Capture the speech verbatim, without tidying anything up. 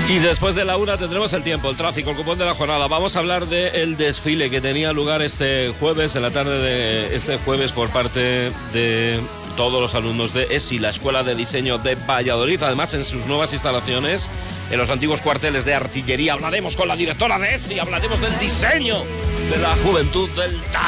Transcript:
Y después de la una tendremos el tiempo, el tráfico, el cupón de la jornada. Vamos a hablar del desfile que tenía lugar este jueves, en la tarde de este jueves, por parte de todos los alumnos de ESI, la Escuela de Diseño de Valladolid. Además, en sus nuevas instalaciones, en los antiguos cuarteles de artillería, hablaremos con la directora de ESI, hablaremos del diseño de la juventud del